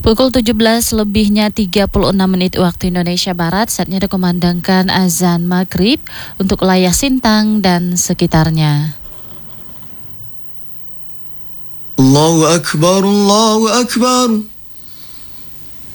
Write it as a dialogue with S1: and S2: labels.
S1: Pukul 17:36 waktu Indonesia Barat, saatnya dikumandangkan azan maghrib untuk wilayah Sintang dan sekitarnya.
S2: Allahu Akbar, Allahu Akbar.